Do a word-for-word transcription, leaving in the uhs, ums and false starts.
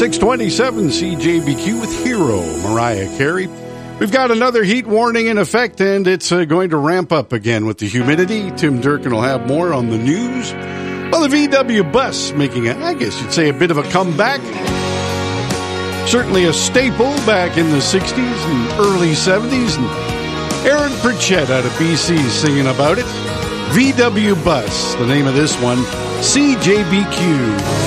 six twenty-seven C J B Q with Hero, Mariah Carey. We've got another heat warning in effect, and it's uh, going to ramp up again with the humidity. Tim Durkin will have more on the news. Well, the V W bus making, a, I guess you'd say, a bit of a comeback. Certainly a staple back in the sixties and early seventies. And Aaron Pritchett out of B C singing about it. V W Bus, the name of this one. C J B Q.